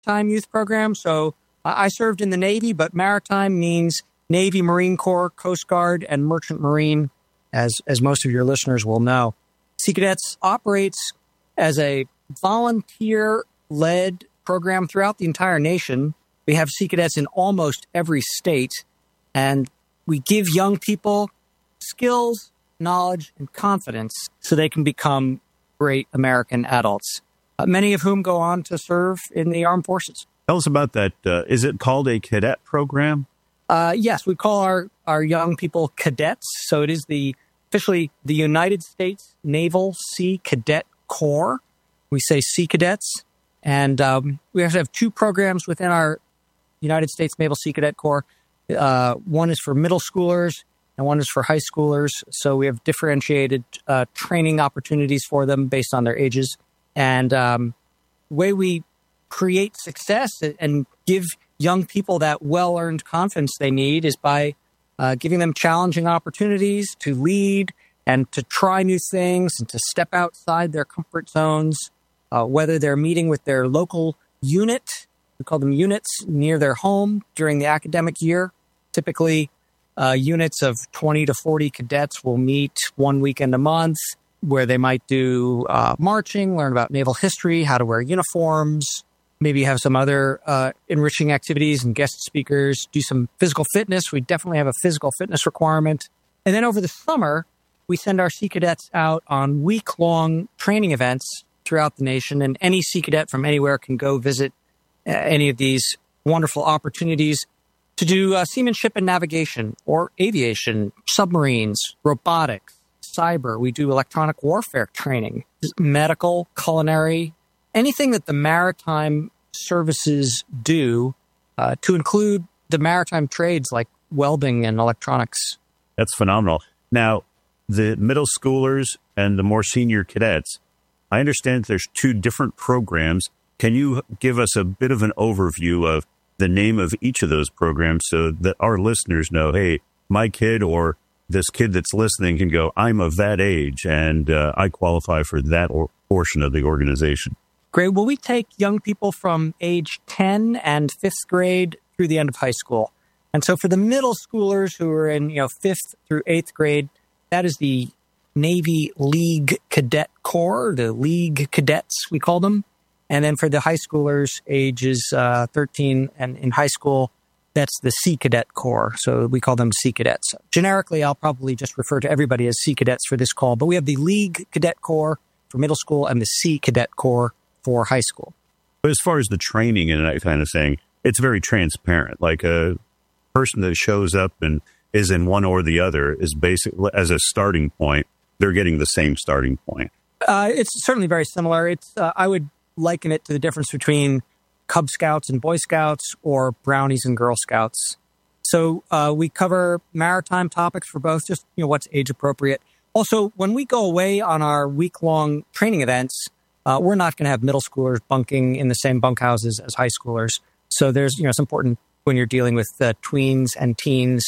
maritime youth program. So I served in the Navy, but maritime means Navy, Marine Corps, Coast Guard, and Merchant Marine, as most of your listeners will know. Sea Cadets operates as a volunteer-led program throughout the entire nation. We have Sea Cadets in almost every state, and we give young people skills, knowledge, and confidence so they can become great American adults, many of whom go on to serve in the armed forces. Tell us about that. Is it called a cadet program? Yes, we call our young people cadets. So it is officially the United States Naval Sea Cadet Corps. We say Sea Cadets. And we actually have two programs within our United States Naval Sea Cadet Corps. One is for middle schoolers and one is for high schoolers. So we have differentiated training opportunities for them based on their ages. And the way we create success and give young people that well-earned confidence they need is by giving them challenging opportunities to lead and to try new things and to step outside their comfort zones, whether they're meeting with their local unit, we call them units, near their home during the academic year. Typically, units of 20 to 40 cadets will meet one weekend a month where they might do marching, learn about naval history, how to wear uniforms, maybe have some other enriching activities and guest speakers, do some physical fitness. We definitely have a physical fitness requirement. And then over the summer, we send our Sea Cadets out on week-long training events throughout the nation. And any Sea Cadet from anywhere can go visit any of these wonderful opportunities to do seamanship and navigation or aviation, submarines, robotics, cyber. We do electronic warfare training, medical, culinary, anything that the maritime services do, to include the maritime trades like welding and electronics. That's phenomenal. Now, the middle schoolers and the more senior cadets, I understand there's two different programs. Can you give us a bit of an overview of the name of each of those programs so that our listeners know, hey, my kid or this kid that's listening can go, I'm of that age and I qualify for that portion of the organization? Great. Well, we take young people from age 10 and 5th grade through the end of high school. And so for the middle schoolers who are in 5th through 8th grade, that is the Navy League Cadet Corps, the League Cadets, we call them. And then for the high schoolers, ages 13 and in high school, that's the Sea Cadet Corps. So we call them Sea Cadets. Generically, I'll probably just refer to everybody as Sea Cadets for this call. But we have the League Cadet Corps for middle school and the Sea Cadet Corps for high school. But as far as the training and that kind of thing, it's very transparent. Like a person that shows up and is in one or the other is basically, as a starting point, they're getting the same starting point. It's certainly very similar. It's I would liken it to the difference between Cub Scouts and Boy Scouts or Brownies and Girl Scouts. So we cover maritime topics for both, just what's age appropriate. Also, when we go away on our week-long training events, we're not going to have middle schoolers bunking in the same bunkhouses as high schoolers. So there's, it's important when you're dealing with tweens and teens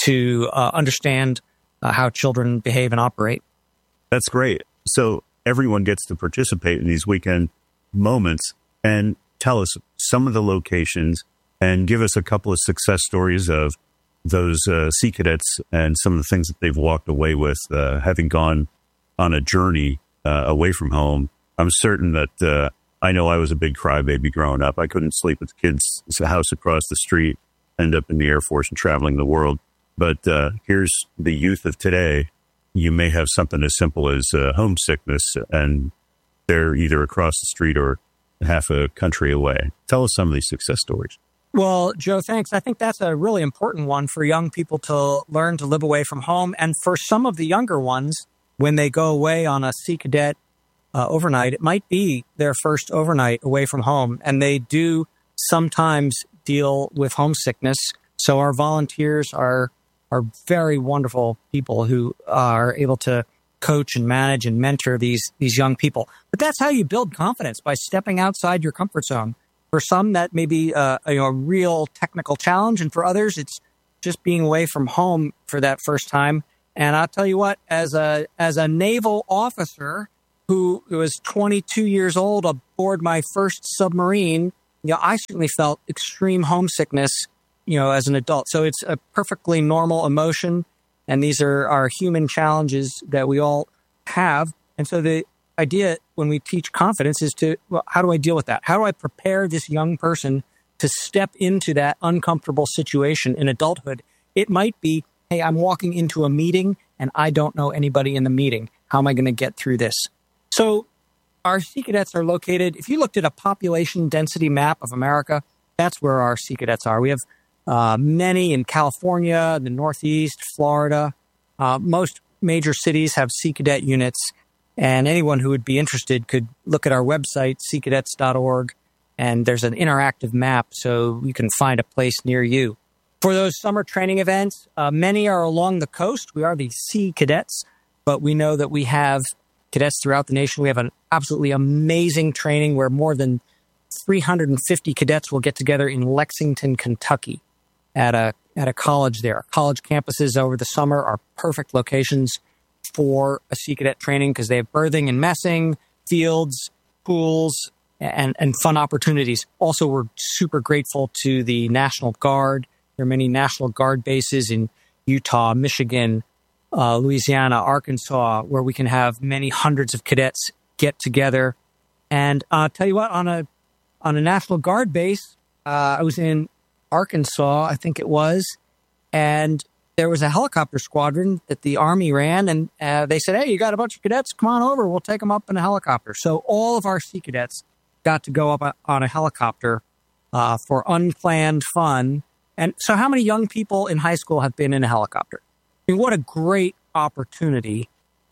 to understand how children behave and operate. That's great. So everyone gets to participate in these weekend moments. And tell us some of the locations and give us a couple of success stories of those Sea Cadets and some of the things that they've walked away with, having gone on a journey away from home. I'm certain that I know I was a big crybaby growing up. I couldn't sleep at the kids' house across the street, end up in the Air Force and traveling the world. But here's the youth of today. You may have something as simple as homesickness, and they're either across the street or half a country away. Tell us some of these success stories. Well, Joe, thanks. I think that's a really important one for young people to learn to live away from home. And for some of the younger ones, when they go away on a Sea Cadet overnight, it might be their first overnight away from home. And they do sometimes deal with homesickness. So our volunteers are very wonderful people who are able to coach and manage and mentor these young people. But that's how you build confidence, by stepping outside your comfort zone. For some, that may be a real technical challenge, and for others, it's just being away from home for that first time. And I'll tell you what, as a naval officer who was 22 years old aboard my first submarine, I certainly felt extreme homesickness, as an adult. So it's a perfectly normal emotion. And these are our human challenges that we all have. And so the idea when we teach confidence is how do I deal with that? How do I prepare this young person to step into that uncomfortable situation in adulthood? It might be, hey, I'm walking into a meeting and I don't know anybody in the meeting. How am I going to get through this? So our Sea Cadets are located, if you looked at a population density map of America, that's where our Sea Cadets are. We have many in California, the Northeast, Florida. Most major cities have Sea Cadet units, and anyone who would be interested could look at our website, seacadets.org, and there's an interactive map so you can find a place near you. For those summer training events, many are along the coast. We are the Sea Cadets, but we know that we have cadets throughout the nation. We have an absolutely amazing training where more than 350 cadets will get together in Lexington, Kentucky at a college there. College campuses over the summer are perfect locations for a Sea Cadet training because they have berthing and messing, fields, pools, and fun opportunities. Also, we're super grateful to the National Guard. There are many National Guard bases in Utah, Michigan, Louisiana, Arkansas, where we can have many hundreds of cadets get together. And I'll tell you what, on a National Guard base, I was in Arkansas, I think it was, and there was a helicopter squadron that the Army ran, and they said, hey, you got a bunch of cadets? Come on over. We'll take them up in a helicopter. So all of our Sea Cadets got to go up on a helicopter for unplanned fun. And so how many young people in high school have been in a helicopter? I mean, what a great opportunity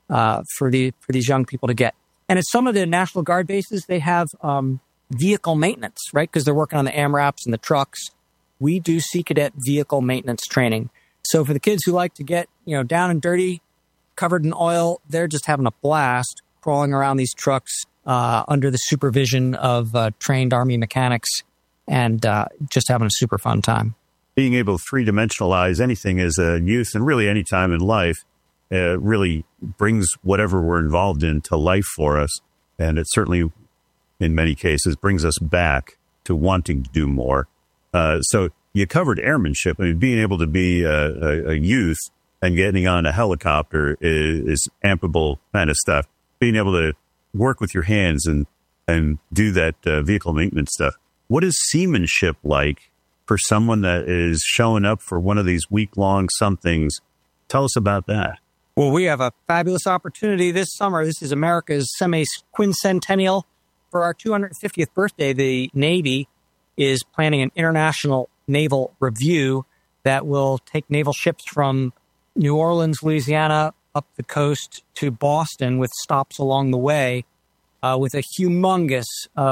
for these young people to get. And at some of the National Guard bases, they have vehicle maintenance, right? Because they're working on the AMRAPs and the trucks. We do Sea Cadet vehicle maintenance training. So for the kids who like to get, down and dirty, covered in oil, they're just having a blast crawling around these trucks under the supervision of trained Army mechanics and just having a super fun time. Being able to three-dimensionalize anything as a youth and really any time in life really brings whatever we're involved in to life for us. And it certainly, in many cases, brings us back to wanting to do more. So you covered airmanship. I mean, being able to be a youth and getting on a helicopter is ample kind of stuff. Being able to work with your hands and do that vehicle maintenance stuff. What is seamanship like for someone that is showing up for one of these week-long somethings? Tell us about that. Well, we have a fabulous opportunity this summer. This is America's semi-quincentennial. For our 250th birthday, the Navy is planning an international naval review that will take naval ships from New Orleans, Louisiana, up the coast to Boston with stops along the way with a humongous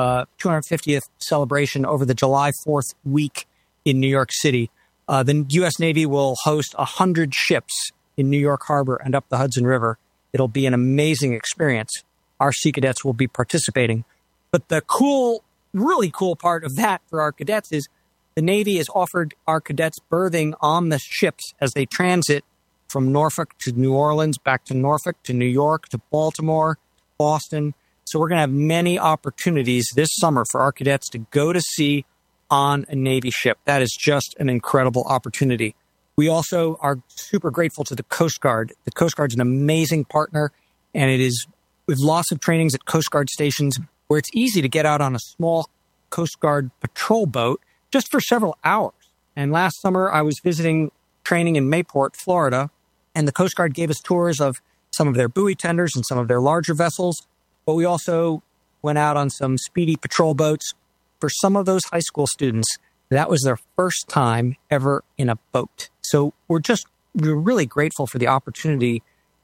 250th celebration over the July 4th week in New York City. The U.S. Navy will host 100 ships in New York Harbor and up the Hudson River. It'll be an amazing experience. Our Sea Cadets will be participating. But the really cool part of that for our cadets is the Navy has offered our cadets berthing on the ships as they transit from Norfolk to New Orleans, back to Norfolk, to New York, to Baltimore, Boston. So we're going to have many opportunities this summer for our cadets to go to sea on a Navy ship. That is just an incredible opportunity. We also are super grateful to the Coast Guard. The Coast Guard's an amazing partner, and it is with lots of trainings at Coast Guard stations where it's easy to get out on a small Coast Guard patrol boat just for several hours. And last summer, I was visiting training in Mayport, Florida, and the Coast Guard gave us tours of some of their buoy tenders and some of their larger vessels. But we also went out on some speedy patrol boats. For some of those high school students, that was their first time ever in a boat. So we're really grateful for the opportunity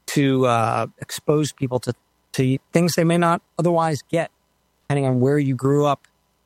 to expose people to things they may not otherwise get, depending on where you grew up.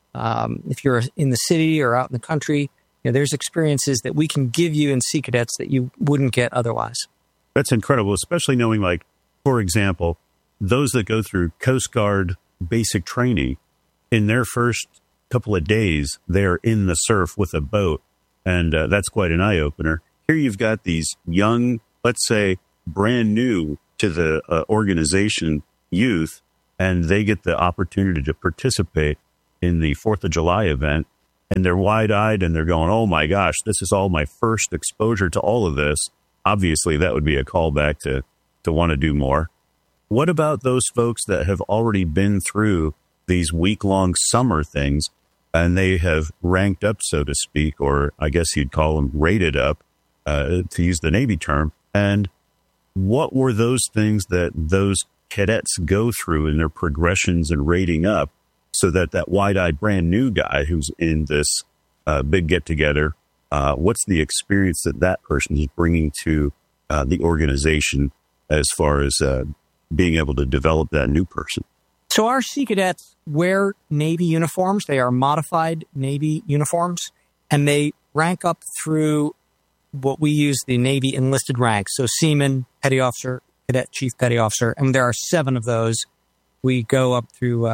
If you're in the city or out in the country, there's experiences that we can give you in Sea Cadets that you wouldn't get otherwise. That's incredible, especially knowing, like, for example, those that go through Coast Guard basic training, in their first couple of days, they're in the surf with a boat, and that's quite an eye-opener. Here you've got these young, let's say, brand new to the organization youth, and they get the opportunity to participate. in the 4th of July event, and they're wide-eyed and they're going, oh my gosh, this is all my first exposure to all of this. Obviously, that would be a callback to want to do more. What about those folks that have already been through these week-long summer things and they have ranked up, so to speak, or I guess you'd call them rated up, to use the Navy term? And what were those things that those cadets go through in their progressions and rating up so that wide-eyed brand new guy who's in this big get-together, what's the experience that person is bringing to the organization as far as being able to develop that new person? So our Sea Cadets wear Navy uniforms. They are modified Navy uniforms, and they rank up through what we use the Navy enlisted ranks. So seaman, petty officer, cadet, chief petty officer, and there are 7 of those. We go up through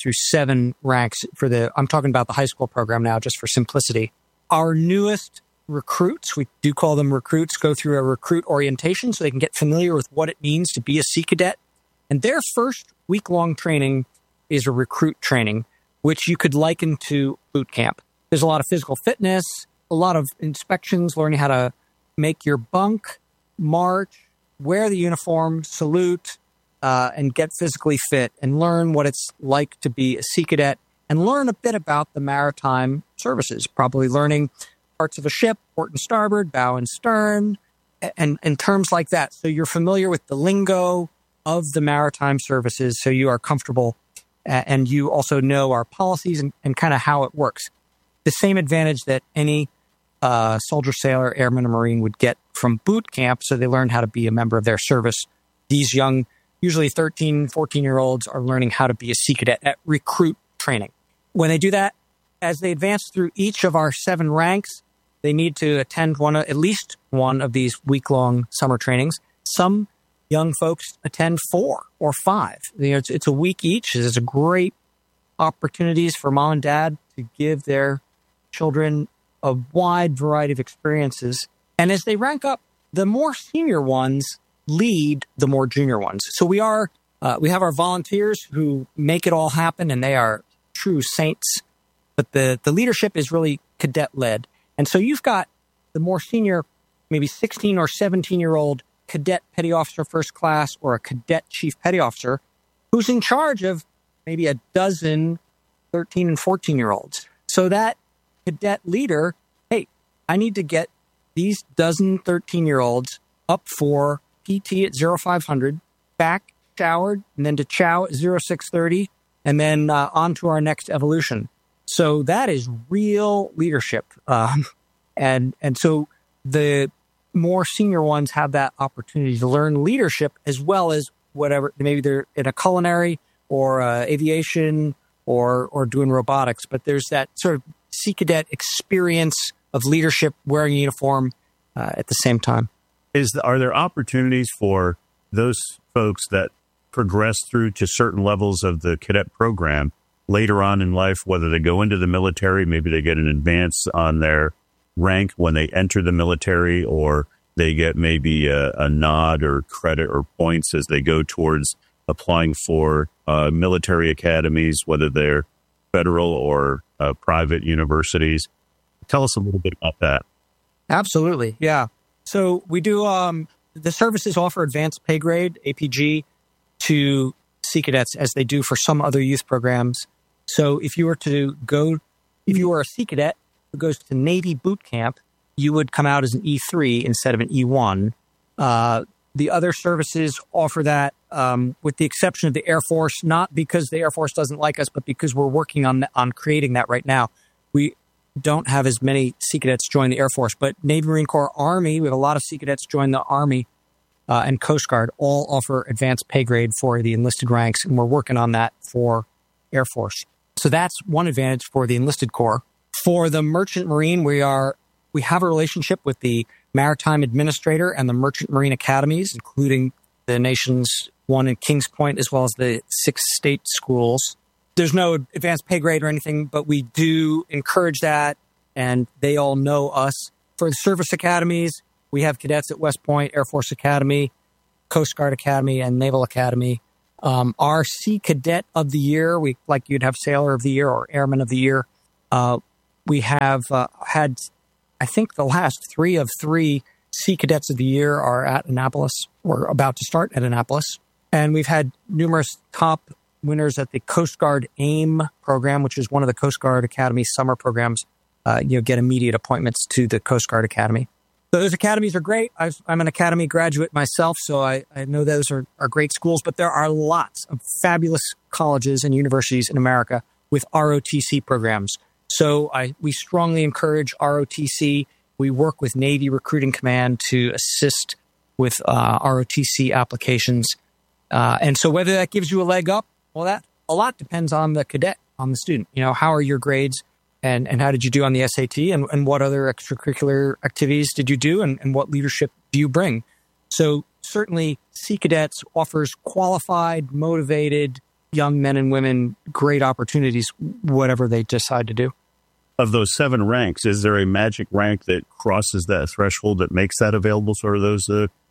7 ranks I'm talking about the high school program now, just for simplicity. Our newest recruits, we do call them recruits, go through a recruit orientation so they can get familiar with what it means to be a Sea Cadet. And their first week-long training is a recruit training, which you could liken to boot camp. There's a lot of physical fitness, a lot of inspections, learning how to make your bunk, march, wear the uniform, salute, and get physically fit and learn what it's like to be a Sea Cadet and learn a bit about the maritime services, probably learning parts of a ship, port and starboard, bow and stern, and terms like that. So you're familiar with the lingo of the maritime services, so you are comfortable, and you also know our policies and kind of how it works. The same advantage that any soldier, sailor, airman, or Marine would get from boot camp, so they learn how to be a member of their service. These young, usually 13, 14-year-olds are learning how to be a Sea Cadet at recruit training. When they do that, as they advance through each of our 7 ranks, they need to attend at least one of these week-long summer trainings. Some young folks attend 4 or 5. It's a week each. It's a great opportunities for mom and dad to give their children a wide variety of experiences. And as they rank up, the more senior ones lead the more junior ones. So we have our volunteers who make it all happen, and they are true saints. But the leadership is really cadet-led. And so you've got the more senior, maybe 16 or 17-year-old cadet petty officer first class or a cadet chief petty officer who's in charge of maybe a dozen 13 and 14-year-olds. So that cadet leader, hey, I need to get these dozen 13-year-olds up for PT at 0500, back showered, and then to chow at 0630, and then on to our next evolution. So that is real leadership. And so the more senior ones have that opportunity to learn leadership as well as whatever. Maybe they're in a culinary or aviation or doing robotics, but there's that sort of Sea Cadet experience of leadership wearing a uniform at the same time. Are there opportunities for those folks that progress through to certain levels of the cadet program later on in life, whether they go into the military, maybe they get an advance on their rank when they enter the military, or they get maybe a nod or credit or points as they go towards applying for military academies, whether they're federal or private universities? Tell us a little bit about that. Absolutely. Yeah. So we do, the services offer advanced pay grade, APG, to Sea Cadets as they do for some other youth programs. So if you were a Sea Cadet who goes to Navy boot camp, you would come out as an E3 instead of an E1. The other services offer that, with the exception of the Air Force, not because the Air Force doesn't like us, but because we're working on creating that right now. We don't have as many Sea Cadets join the Air Force, but Navy, Marine Corps, Army, we have a lot of Sea Cadets join the Army and Coast Guard, all offer advanced pay grade for the enlisted ranks, and we're working on that for Air Force. So that's one advantage for the enlisted corps. For the Merchant Marine, we have a relationship with the Maritime Administrator and the Merchant Marine Academies, including the nation's one in Kings Point, as well as the 6 state schools. There's no advanced pay grade or anything, but we do encourage that, and they all know us. For the service academies, we have cadets at West Point, Air Force Academy, Coast Guard Academy, and Naval Academy. Our Sea Cadet of the Year, you'd have Sailor of the Year or Airman of the Year. We have had, I think, the last 3 of 3 Sea Cadets of the Year are at Annapolis. We're about to start at Annapolis. And we've had numerous top winners at the Coast Guard AIM program, which is one of the Coast Guard Academy summer programs. Get immediate appointments to the Coast Guard Academy. So those academies are great. I'm an academy graduate myself, so I know those are great schools, but there are lots of fabulous colleges and universities in America with ROTC programs. So we strongly encourage ROTC. We work with Navy Recruiting Command to assist with ROTC applications. And so whether that gives you a leg up, well, that a lot depends on the cadet, on the student. How are your grades? And how did you do on the SAT? And what other extracurricular activities did you do? And what leadership do you bring? So certainly Sea Cadets offers qualified, motivated young men and women great opportunities, whatever they decide to do. Of those 7 ranks, is there a magic rank that crosses that threshold that makes that available for those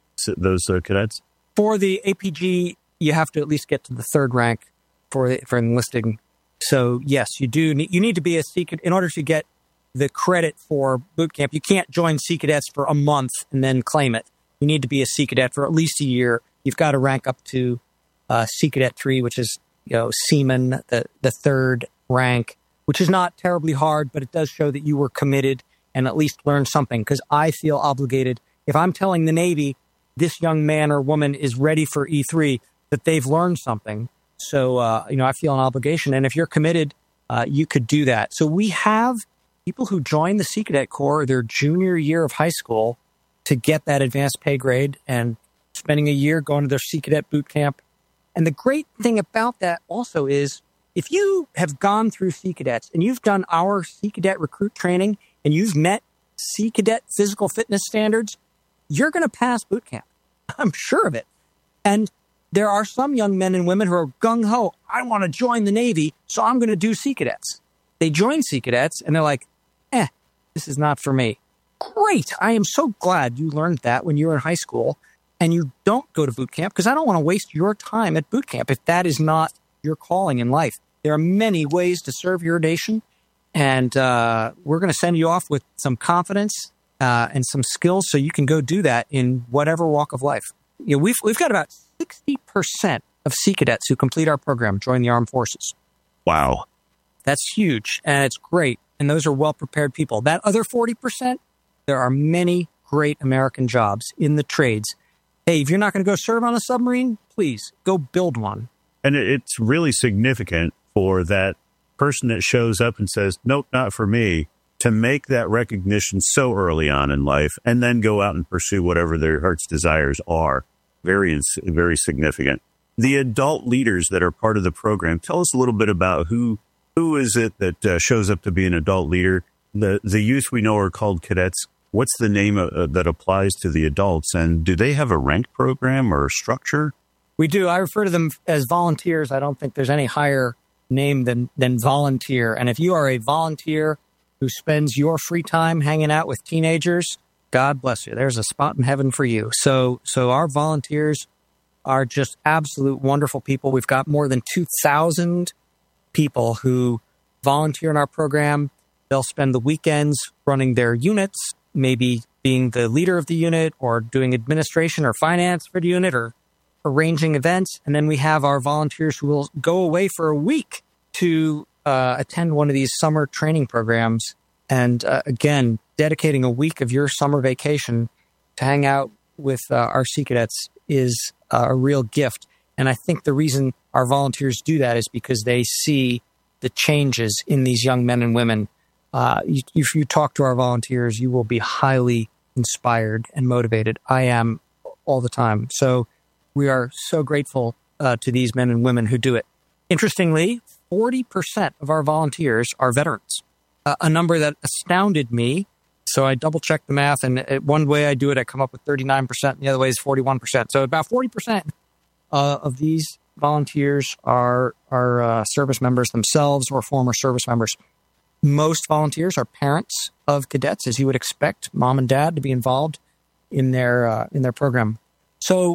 cadets? For the APG, you have to at least get to the 3rd rank for enlisting. So yes, you need to be a Sea Cadet in order to get the credit for boot camp. You can't join Sea Cadets for a month and then claim it. You need to be a Sea Cadet for at least a year. You've got to rank up to Sea Cadet 3, which is Seaman, the 3rd rank, which is not terribly hard, but it does show that you were committed and at least learned something. Because I feel obligated, if I'm telling the Navy this young man or woman is ready for E3, that they've learned something. So, I feel an obligation. And if you're committed, you could do that. So we have people who join the Sea Cadet Corps their junior year of high school to get that advanced pay grade and spending a year going to their Sea Cadet boot camp. And the great thing about that also is if you have gone through Sea Cadets and you've done our Sea Cadet recruit training and you've met Sea Cadet physical fitness standards, you're going to pass boot camp. I'm sure of it. And there are some young men and women who are gung-ho. I want to join the Navy, so I'm going to do Sea Cadets. They join Sea Cadets, and they're like, this is not for me. Great. I am so glad you learned that when you were in high school, and you don't go to boot camp, because I don't want to waste your time at boot camp if that is not your calling in life. There are many ways to serve your nation, and we're going to send you off with some confidence and some skills so you can go do that in whatever walk of life. We've got about 60% of Sea Cadets who complete our program join the armed forces. Wow. That's huge, and it's great. And those are well-prepared people. That other 40%, there are many great American jobs in the trades. Hey, if you're not going to go serve on a submarine, please go build one. And it's really significant for that person that shows up and says, nope, not for me, to make that recognition so early on in life and then go out and pursue whatever their heart's desires are. Very, very significant. The adult leaders that are part of the program, tell us a little bit about who is it that shows up to be an adult leader. The youth we know are called cadets. What's the name that applies to the adults? And do they have a rank program or structure? We do. I refer to them as volunteers. I don't think there's any higher name than volunteer. And if you are a volunteer who spends your free time hanging out with teenagers, God bless you. There's a spot in heaven for you. So our volunteers are just absolute wonderful people. We've got more than 2,000 people who volunteer in our program. They'll spend the weekends running their units, maybe being the leader of the unit or doing administration or finance for the unit or arranging events. And then we have our volunteers who will go away for a week to attend one of these summer training programs. And again, dedicating a week of your summer vacation to hang out with our Sea Cadets is a real gift. And I think the reason our volunteers do that is because they see the changes in these young men and women. If you talk to our volunteers, you will be highly inspired and motivated. I am all the time. So we are so grateful to these men and women who do it. Interestingly, 40% of our volunteers are veterans, a number that astounded me. So I double-checked the math, and one way I do it, I come up with 39%, and the other way is 41%. So about 40% of these volunteers are service members themselves or former service members. Most volunteers are parents of cadets, as you would expect, mom and dad to be involved in their program. So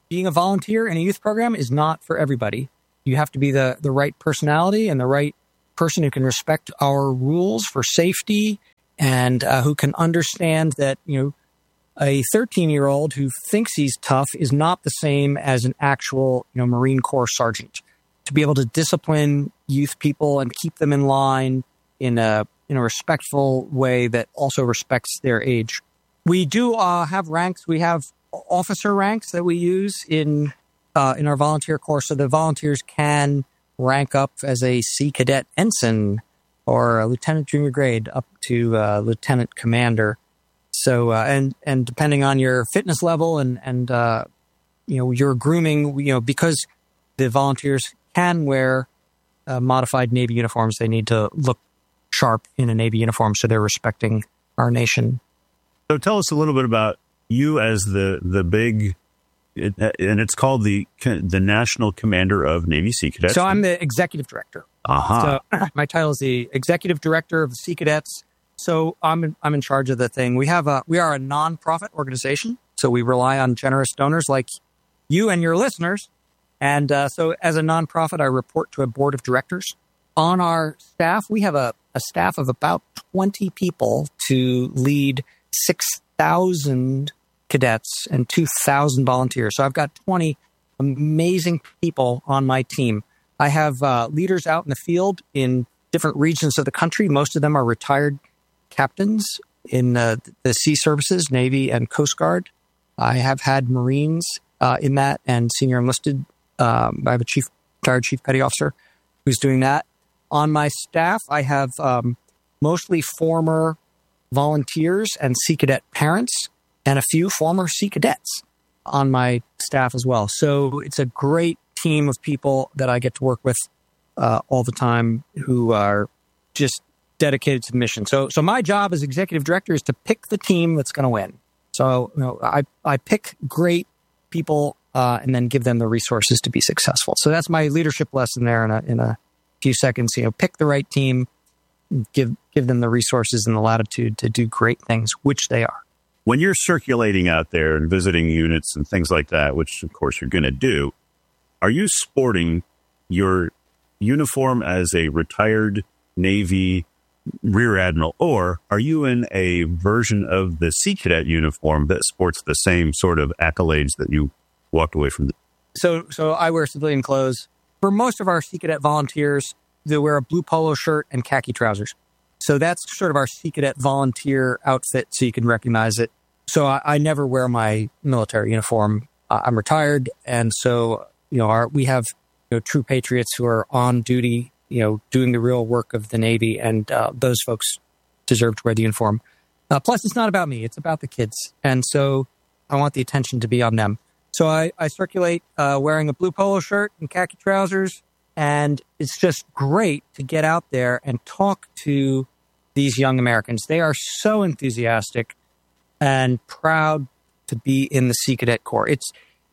being a volunteer in a youth program is not for everybody. You have to be the right personality and the right person who can respect our rules for safety and who can understand that, a 13-year-old who thinks he's tough is not the same as an actual, Marine Corps sergeant. To be able to discipline youth people and keep them in line in a respectful way that also respects their age. We do have ranks. We have officer ranks that we use in our volunteer corps, so the volunteers can rank up as a Sea Cadet ensign or a lieutenant junior grade up to lieutenant commander. So and depending on your fitness level and your grooming, because the volunteers can wear modified Navy uniforms, they need to look sharp in a Navy uniform, so they're respecting our nation. So tell us a little bit about you as the big, and it's called the National Commander of Navy Sea Cadets. So I'm the executive director. So my title is the executive director of the Sea Cadets. So I'm in charge of the thing. We are a nonprofit organization, so we rely on generous donors like you and your listeners. And so as a nonprofit, I report to a board of directors. On our staff, we have a staff of about 20 people to lead 6,000 cadets and 2,000 volunteers. So I've got 20 amazing people on my team. I have leaders out in the field in different regions of the country. Most of them are retired captains in the sea services, Navy and Coast Guard. I have had Marines in that and senior enlisted. I have a retired chief petty officer who's doing that. On my staff, I have mostly former volunteers and Sea Cadet parents and a few former Sea Cadets on my staff as well. So it's a great team of people that I get to work with all the time who are just dedicated to the mission. So my job as executive director is to pick the team that's going to win. So I pick great people and then give them the resources to be successful. So that's my leadership lesson there in a few seconds. Pick the right team, give them the resources and the latitude to do great things, which they are. When you're circulating out there and visiting units and things like that, which of course you're going to do, are you sporting your uniform as a retired Navy Rear Admiral, or are you in a version of the Sea Cadet uniform that sports the same sort of accolades that you walked away from? So I wear civilian clothes. For most of our Sea Cadet volunteers, they wear a blue polo shirt and khaki trousers. So that's sort of our Sea Cadet volunteer outfit, so you can recognize it. So I never wear my military uniform. I'm retired, and so we have true patriots who are on duty, doing the real work of the Navy, and those folks deserve to wear the uniform. Plus, it's not about me; it's about the kids, and so I want the attention to be on them. So I circulate wearing a blue polo shirt and khaki trousers, and it's just great to get out there and talk to these young Americans. They are so enthusiastic and proud to be in the Sea Cadet Corps. It's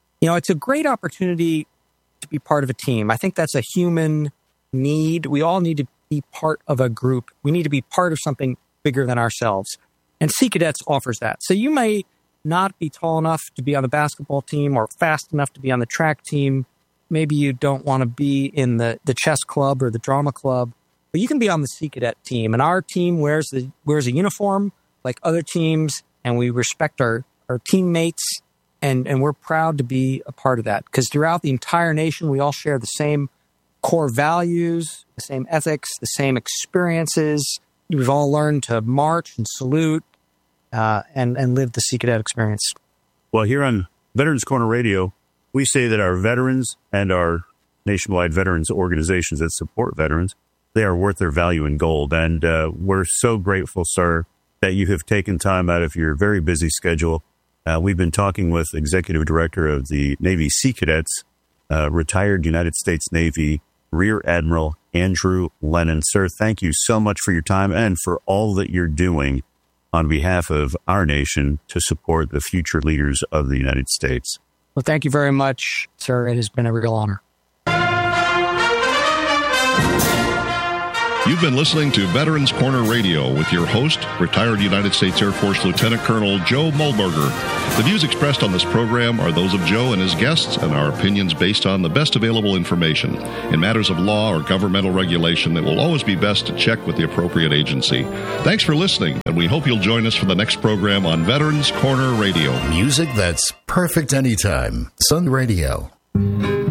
a great opportunity to be part of a team. I think that's a human need. We all need to be part of a group. We need to be part of something bigger than ourselves. And Sea Cadets offers that. So you may not be tall enough to be on the basketball team or fast enough to be on the track team. Maybe you don't want to be in the chess club or the drama club, but you can be on the Sea Cadet team. And our team wears a uniform like other teams, and we respect our teammates, and we're proud to be a part of that. Because throughout the entire nation, we all share the same core values, the same ethics, the same experiences. We've all learned to march and salute and live the Sea Cadet experience. Well, here on Veterans Corner Radio, we say that our veterans and our nationwide veterans organizations that support veterans, they are worth their value in gold. And we're so grateful, sir, that you have taken time out of your very busy schedule. We've been talking with Executive Director of the Navy Sea Cadets, retired United States Navy Rear Admiral Andrew Lennon. Sir, thank you so much for your time and for all that you're doing on behalf of our nation to support the future leaders of the United States. Well, thank you very much, sir. It has been a real honor. You've been listening to Veterans Corner Radio with your host, retired United States Air Force Lieutenant Colonel Joe Mullberger. The views expressed on this program are those of Joe and his guests and are opinions based on the best available information. In matters of law or governmental regulation, it will always be best to check with the appropriate agency. Thanks for listening, and we hope you'll join us for the next program on Veterans Corner Radio. Music that's perfect anytime. Sun Radio.